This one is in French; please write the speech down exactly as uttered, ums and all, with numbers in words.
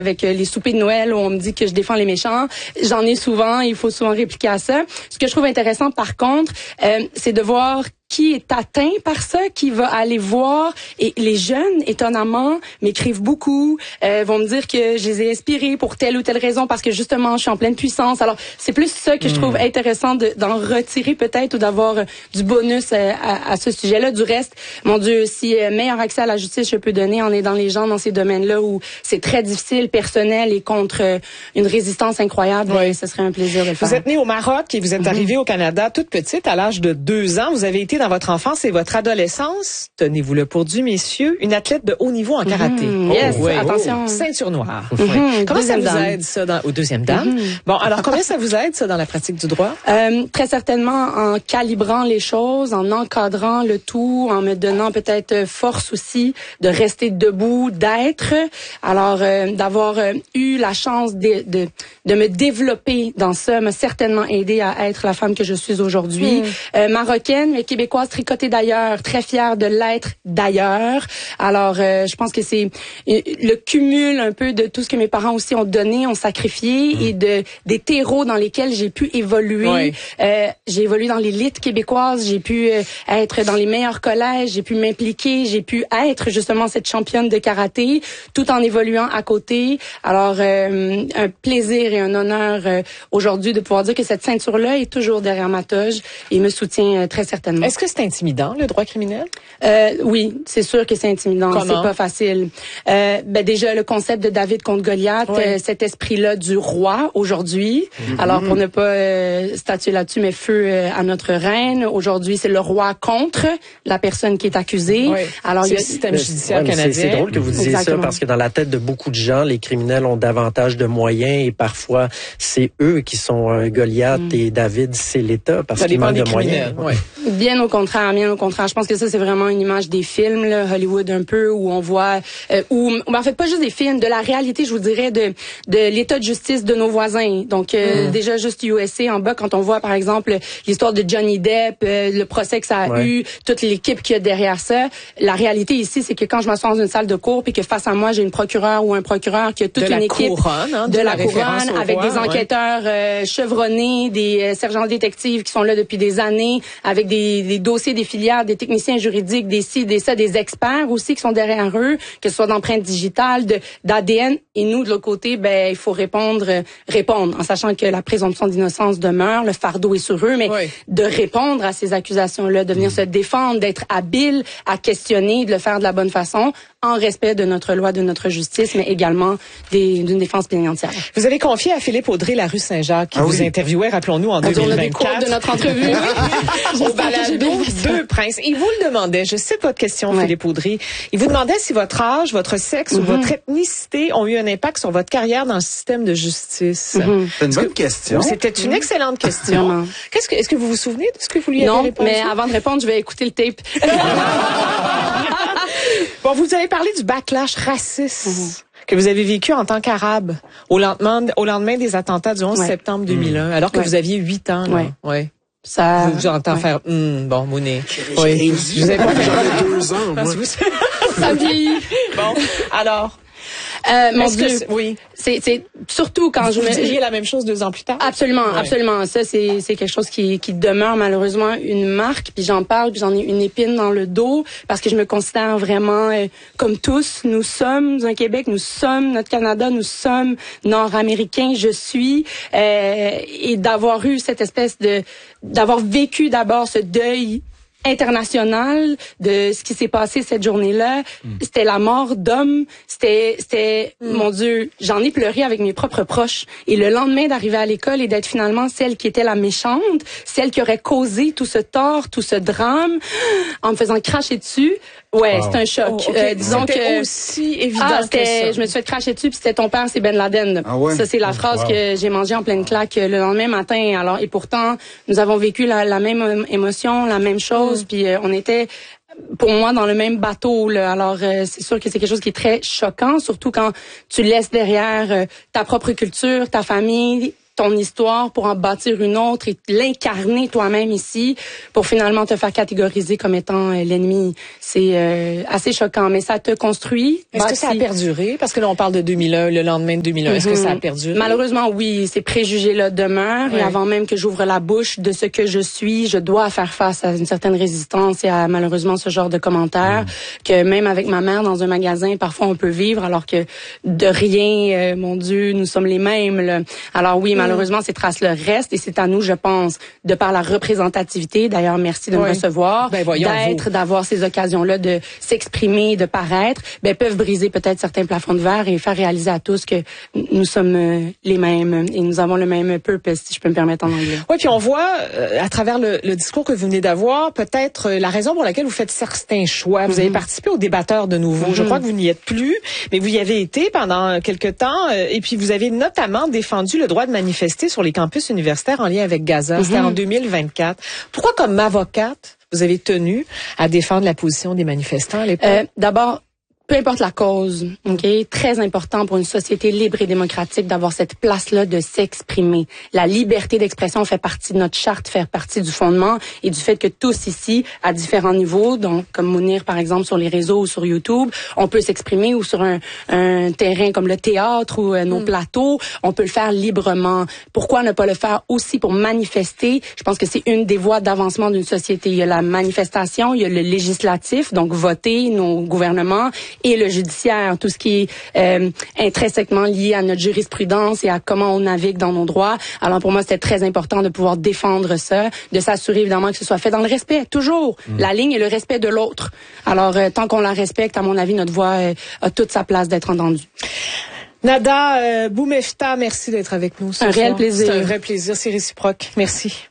avec les soupers de Noël où on me dit que je défends les méchants. J'en ai souvent, il faut souvent répliquer à ça. Ce que je trouve intéressant, par contre, euh, c'est de voir qui est atteint par ça, qui va aller voir. Et les jeunes, étonnamment, m'écrivent beaucoup, euh, vont me dire que je les ai inspirés pour telle ou telle raison parce que justement, je suis en pleine puissance. Alors, c'est plus ça que mmh. je trouve intéressant de, d'en retirer peut-être ou d'avoir euh, du bonus euh, à, à ce sujet-là. Du reste, mon Dieu, si euh, meilleur accès à la justice je peux donner en aidant les gens dans ces domaines-là où c'est très difficile, personnel et contre euh, une résistance incroyable, oui. ce serait un plaisir de le faire. Vous êtes née au Maroc et vous êtes arrivée mmh. au Canada toute petite, à l'âge de deux ans. Vous avez été dans votre enfance et votre adolescence, tenez-vous-le pour dû, messieurs, une athlète de haut niveau en karaté. Mmh, yes, oh, oui. attention. Ceinture noire. Mmh, oui. Comment ça vous dame. aide, ça, dans, au deuxième dame? Mmh. Bon, alors, combien ça vous aide, ça, dans la pratique du droit? Euh, très certainement en calibrant les choses, en encadrant le tout, en me donnant peut-être force aussi de rester debout, d'être. Alors, euh, d'avoir euh, eu la chance de, de, de me développer dans ça m'a certainement aidé à être la femme que je suis aujourd'hui. Mmh. Euh, marocaine, mais québécoise, tricotée d'ailleurs, très fière de l'être d'ailleurs. Alors, euh, je pense que c'est le cumul un peu de tout ce que mes parents aussi ont donné, ont sacrifié mmh. et de des terreaux dans lesquels j'ai pu évoluer. Oui. Euh, j'ai évolué dans l'élite québécoise, j'ai pu euh, être dans les meilleurs collèges, j'ai pu m'impliquer, j'ai pu être justement cette championne de karaté, tout en évoluant à côté. Alors, euh, un plaisir et un honneur euh, aujourd'hui de pouvoir dire que cette ceinture-là est toujours derrière ma toge et me soutient euh, très certainement. Est-ce que c'est intimidant, le droit criminel? Euh, oui, c'est sûr que c'est intimidant. Comment? C'est pas facile. Euh, ben déjà, le concept de David contre Goliath, oui. euh, cet esprit-là du roi aujourd'hui. Mm-hmm. Alors, pour ne pas euh, statuer là-dessus, mais feu euh, à notre reine. Aujourd'hui, c'est le roi contre la personne qui est accusée. Oui. Alors, c'est il y a le système judiciaire ouais, canadien. C'est, c'est drôle que vous disiez Exactement. ça parce que dans la tête de beaucoup de gens, les criminels ont davantage de moyens et parfois, c'est eux qui sont euh, Goliath mm. et David, c'est l'État parce qu'ils manquent de moyens. Ouais. Bien au contraire, bien au contraire. Je pense que ça, c'est vraiment une image des films, là, Hollywood un peu, où on voit, euh, où, en fait, pas juste des films, de la réalité, je vous dirais, de de l'état de justice de nos voisins. Donc, euh, mmh. déjà, juste U S A en bas, quand on voit, par exemple, l'histoire de Johnny Depp, euh, le procès que ça a ouais. eu, toute l'équipe qu'il y a derrière ça, la réalité ici, c'est que quand je m'assois dans une salle de cour, puis que face à moi, j'ai une procureure ou un procureur qui a toute de une équipe couronne, hein, de, de la, la couronne, avec roi, des enquêteurs ouais. euh, chevronnés, des euh, sergents détectives qui sont là depuis des années, avec des, des dossiers, des filières, des techniciens juridiques, des ci, des ça, des experts aussi qui sont derrière eux, que ce soit d'empreintes digitales, de d'A D N. Et nous, de l'autre côté, ben il faut répondre, euh, répondre, en sachant que la présomption d'innocence demeure, le fardeau est sur eux, mais oui. de répondre à ces accusations-là, de venir mmh. se défendre, d'être habile à questionner, de le faire de la bonne façon, en respect de notre loi, de notre justice, mais également des, d'une défense plénipotentiaire. Vous avez confié à Philippe Audrey la rue Saint-Jacques, qui ah vous oui. interviewait, rappelons-nous, en deux mille vingt-quatre. On a des de notre entrevue. Au balado Deux Princes. Il vous le demandait, je cite votre question, ouais. Philippe Audrey, il vous demandait si votre âge, votre sexe mm-hmm. ou votre ethnicité ont eu un impact sur votre carrière dans le système de justice. Mm-hmm. C'est une bonne que, question. C'était une excellente question. Qu'est-ce que, est-ce que vous vous souvenez de ce que vous lui non, avez répondu? Non, mais avant de répondre, je vais écouter le tape. Bon, vous avez parlé du backlash raciste mm-hmm. que vous avez vécu en tant qu'arabe au lendemain, au lendemain des attentats du onze ouais. septembre deux mille un, mmh. alors que ouais. vous aviez huit ans. Là. Ouais. ouais. Ça. Je vous entends ouais. faire. Mm, bon, Mounet. Oui. Je vous ai pas fait deux ans. Moi. Ça vieillit. Bon, alors. Euh, mon Dieu, que oui. C'est, c'est surtout quand vous je me. Vous diriez la même chose deux ans plus tard. Absolument, ouais. absolument. Ça, c'est, c'est quelque chose qui, qui demeure malheureusement une marque. Puis j'en parle, puis j'en ai une épine dans le dos parce que je me considère vraiment euh, comme tous. Nous sommes un Québec, nous sommes notre Canada, nous sommes nord-américains. Je suis euh, et d'avoir eu cette espèce de, d'avoir vécu d'abord ce deuil international de ce qui s'est passé cette journée-là. Mm. C'était la mort d'hommes. C'était, c'était, mm. mon Dieu, j'en ai pleuré avec mes propres proches. Et le lendemain d'arriver à l'école et d'être finalement celle qui était la méchante, celle qui aurait causé tout ce tort, tout ce drame, en me faisant cracher dessus. Ouais, wow. c'est un choc. Oh, okay. euh, disons c'était que aussi évident ah, que ça. Je me suis fait cracher dessus, puis c'était ton père, c'est Ben Laden. Ah ouais? Ça, c'est la phrase wow. que j'ai mangée en pleine claque le lendemain matin. Alors, et pourtant, nous avons vécu la, la même émotion, la même chose, mm. puis euh, on était pour moi dans le même bateau là. Alors euh, c'est sûr que c'est quelque chose qui est très choquant, surtout quand tu laisses derrière euh, ta propre culture, ta famille, ton histoire pour en bâtir une autre et l'incarner toi-même ici pour finalement te faire catégoriser comme étant euh, l'ennemi. C'est euh, assez choquant, mais ça te construit. Est-ce que ça a perduré? Parce que là, on parle de deux mille un, le lendemain de deux mille un. Mm-hmm. Est-ce que ça a perduré? Malheureusement, oui. Ces préjugés-là demeurent. Ouais. Et avant même que j'ouvre la bouche de ce que je suis, je dois faire face à une certaine résistance et à malheureusement ce genre de commentaires mmh. que même avec ma mère dans un magasin, parfois on peut vivre alors que de rien, euh, mon Dieu, nous sommes les mêmes. Là. Alors oui, mmh. malheureusement, ces traces-là restent et c'est à nous, je pense, de par la représentativité, d'ailleurs, merci de oui. me recevoir, ben, d'être, vous. d'avoir ces occasions-là de s'exprimer, de paraître, ben, peuvent briser peut-être certains plafonds de verre et faire réaliser à tous que nous sommes euh, les mêmes et nous avons le même purpose, si je peux me permettre en anglais. Oui, puis on voit euh, à travers le, le discours que vous venez d'avoir, peut-être euh, la raison pour laquelle vous faites certains choix. Vous mm-hmm. avez participé aux débatteurs de nouveau. Mm-hmm. Je crois que vous n'y êtes plus, mais vous y avez été pendant quelque temps. Euh, et puis vous avez notamment défendu le droit de manifester sur les campus universitaires en lien avec Gaza. Mm-hmm. C'était en deux mille vingt-quatre. Pourquoi, comme avocate, vous avez tenu à défendre la position des manifestants à l'époque? Euh, d'abord, peu importe la cause, ok, très important pour une société libre et démocratique d'avoir cette place-là de s'exprimer. La liberté d'expression fait partie de notre charte, fait partie du fondement et du fait que tous ici, à différents niveaux, donc comme Mounir par exemple sur les réseaux ou sur YouTube, on peut s'exprimer ou sur un, un terrain comme le théâtre ou euh, nos mm. plateaux, on peut le faire librement. Pourquoi ne pas le faire aussi pour manifester? Je pense que c'est une des voies d'avancement d'une société. Il y a la manifestation, il y a le législatif, donc voter, nos gouvernements, et le judiciaire, tout ce qui est euh, intrinsèquement lié à notre jurisprudence et à comment on navigue dans nos droits. Alors pour moi, c'était très important de pouvoir défendre ça, de s'assurer évidemment que ce soit fait dans le respect, toujours. Mmh. La ligne est le respect de l'autre. Alors euh, tant qu'on la respecte, à mon avis, notre voix euh, a toute sa place d'être entendue. Nada euh, Boumefta, merci d'être avec nous ce Un soir. réel plaisir. C'est un vrai plaisir, c'est réciproque. Merci.